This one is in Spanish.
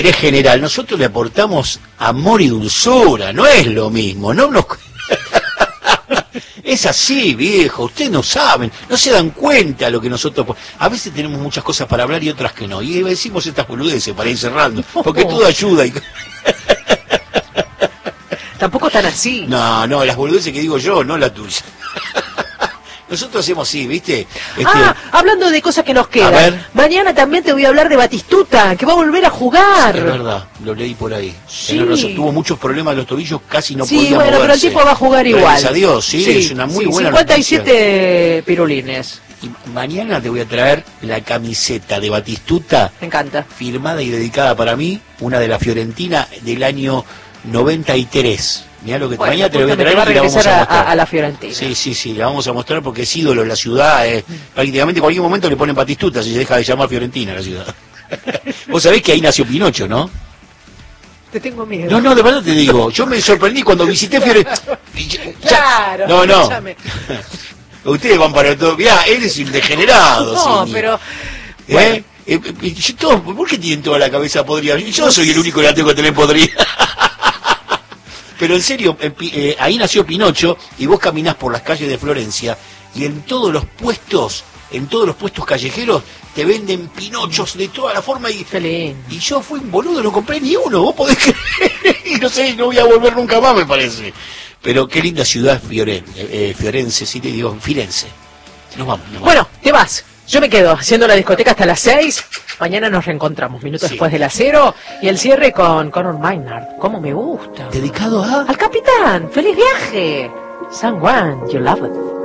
interés general, nosotros le aportamos amor y dulzura, no es lo mismo, no nos... Es así, viejo, ustedes no saben, no se dan cuenta de lo que nosotros... A veces tenemos muchas cosas para hablar y otras que no, y decimos estas boludeces para ir cerrando, porque todo ayuda y... Tampoco tan así. No, las boludeces que digo yo, no la tuya. Nosotros hacemos así, ¿viste? Hablando de cosas que nos quedan. Mañana también te voy a hablar de Batistuta, que va a volver a jugar. Es verdad, lo leí por ahí. Sí. Tuvo muchos problemas en los tobillos, casi no podía moverse. Sí, bueno, pero el tipo va a jugar igual. Gracias a Dios, sí, es una muy buena 57 noticia. Pirulines. Y mañana te voy a traer la camiseta de Batistuta. Me encanta. Firmada y dedicada para mí, una de la Fiorentina del año 93. Mirá lo que mañana te lo voy a traer y la vamos a mostrar. A la Fiorentina. Sí, la vamos a mostrar porque es ídolo en la ciudad. Prácticamente en cualquier momento le ponen Batistuta si se deja de llamar Fiorentina a la ciudad. Vos sabés que ahí nació Pinocho, ¿no? Te tengo miedo. No, de verdad te digo. Yo me sorprendí cuando visité Fiorentina. Claro. No. Ustedes van para todo. Mirá, él es un degenerado. No, pero... Bueno. ¿Por qué tienen toda la cabeza podrida? Yo soy el único que la tengo que tener podrida. Pero en serio, ahí nació Pinocho y vos caminás por las calles de Florencia y en todos los puestos callejeros te venden pinochos de toda la forma y yo fui un boludo, no compré ni uno, vos podés creer, y no sé, no voy a volver nunca más me parece. Pero qué linda ciudad Fiorense, sí te digo, Firenze. Nos vamos. Bueno, te vas. Yo me quedo haciendo la discoteca hasta las 6. Mañana nos reencontramos, minutos después de las 0. Y el cierre con Conor Maynard. ¿Cómo me gusta? ¿Dedicado a? Al capitán. ¡Feliz viaje! Someone you love it.